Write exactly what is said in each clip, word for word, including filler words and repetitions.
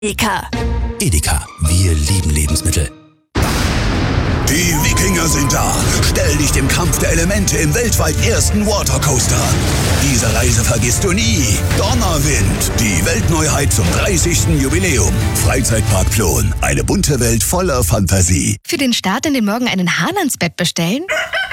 Edeka. Edeka, wir lieben Lebensmittel. Die Wikinger sind da. Stell dich dem Kampf der Elemente im weltweit ersten Watercoaster. Diese Reise vergisst du nie. Donnerwind, die Weltneuheit zum dreißigsten Jubiläum. Freizeitpark Plon, eine bunte Welt voller Fantasie. Für den Start in den Morgen einen Hahn ans Bett bestellen?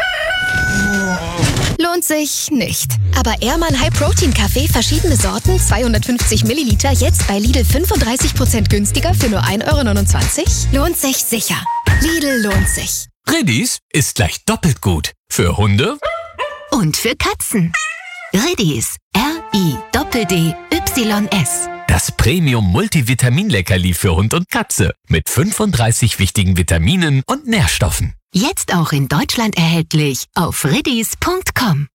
Lohnt sich nicht. Aber Ehrmann High Protein Kaffee, verschiedene Sorten, zweihundertfünfzig Milliliter, jetzt bei Lidl fünfunddreißig Prozent günstiger für nur ein Euro neunundzwanzig? Lohnt sich sicher. Lidl lohnt sich. Riddies ist gleich doppelt gut. Für Hunde und für Katzen. Riddies. R I D D Y S. Das Premium-Multivitamin-Leckerli für Hund und Katze mit fünfunddreißig wichtigen Vitaminen und Nährstoffen. Jetzt auch in Deutschland erhältlich auf riddies punkt com.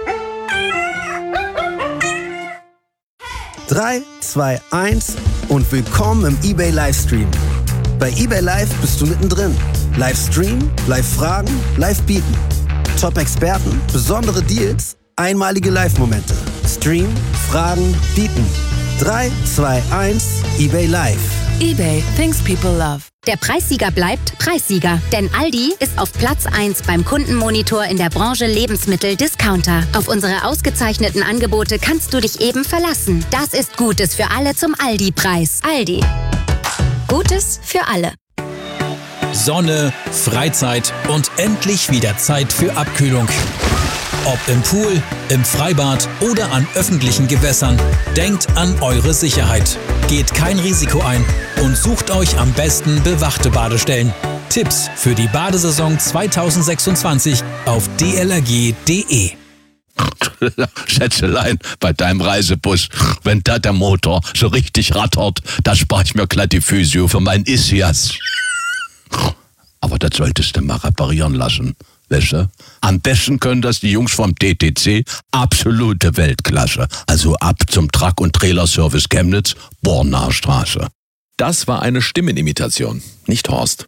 drei, zwei, eins und willkommen im eBay Livestream. Bei eBay Live bist du mittendrin. Livestream, Live-Fragen, Live-Bieten. Top-Experten, besondere Deals, einmalige Live-Momente. Stream, Fragen, Bieten. drei, zwei, eins, eBay Live. eBay, things people love. Der Preissieger bleibt Preissieger, denn Aldi ist auf Platz eins beim Kundenmonitor in der Branche Lebensmittel-Discounter. Auf unsere ausgezeichneten Angebote kannst du dich eben verlassen. Das ist Gutes für alle zum Aldi-Preis. Aldi. Gutes für alle. Sonne, Freizeit und endlich wieder Zeit für Abkühlung. Ob im Pool, im Freibad oder an öffentlichen Gewässern, denkt an eure Sicherheit. Geht kein Risiko ein und sucht euch am besten bewachte Badestellen. Tipps für die Badesaison zweitausendsechsundzwanzig auf d l r g punkt d e. Schätzelein, bei deinem Reisebus, wenn da der Motor so richtig rattert, da spare ich mir glatt die Physio für meinen Ischias. Aber das solltest du mal reparieren lassen. Weißt du? Am besten können das die Jungs vom D T C, absolute Weltklasse. Also ab zum Truck- und Trailerservice Chemnitz, Bornaer Straße. Das war eine Stimmenimitation, nicht Horst.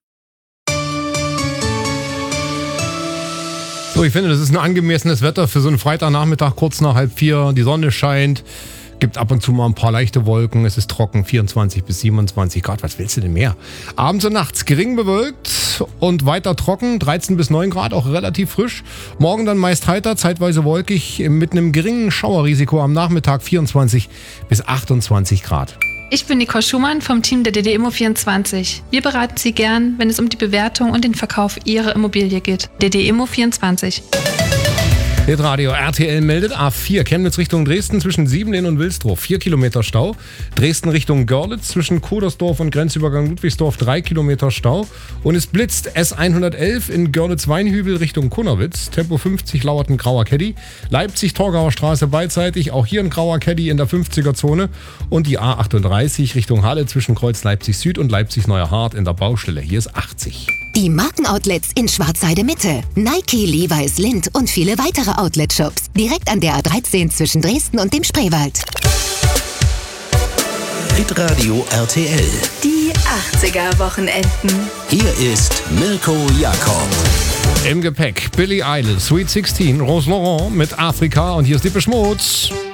So, ich finde, das ist ein angemessenes Wetter für so einen Freitagnachmittag, kurz nach halb vier. Die Sonne scheint, gibt ab und zu mal ein paar leichte Wolken. Es ist trocken, vierundzwanzig bis siebenundzwanzig Grad. Was willst du denn mehr? Abends und nachts gering bewölkt und weiter trocken, dreizehn bis neun Grad, auch relativ frisch. Morgen dann meist heiter, zeitweise wolkig, mit einem geringen Schauerrisiko am Nachmittag vierundzwanzig bis achtundzwanzig Grad. Ich bin Nicole Schumann vom Team der D D Immo vierundzwanzig. Wir beraten Sie gern, wenn es um die Bewertung und den Verkauf Ihrer Immobilie geht. D D Immo vierundzwanzig. Hitradio R T L meldet A vier Chemnitz Richtung Dresden zwischen Siebenlehn und Wilsdruff vier Kilometer Stau. Dresden Richtung Görlitz zwischen Kudersdorf und Grenzübergang Ludwigsdorf drei Kilometer Stau. Und es blitzt S hundertelf in Görlitz-Weinhübel Richtung Kunnerwitz. Tempo fünfzig lauert ein grauer Caddy. Leipzig-Torgauer Straße beidseitig, auch hier ein grauer Caddy in der fünfziger-Zone. Und die A achtunddreißig Richtung Halle zwischen Kreuz Leipzig Süd und Leipzig-Neuer Hart in der Baustelle. Hier ist achtzig. Die Markenoutlets in Schwarzheide Mitte. Nike, Levi's, Lindt und viele weitere Outlet-Shops. Direkt an der A dreizehn zwischen Dresden und dem Spreewald. Hitradio R T L. Die achtziger-Wochenenden. Hier ist Mirko Jakob. Im Gepäck Billie Eilish, Sweet sixteen, Rose Laurent mit Afrika und hier ist Depeche Mode.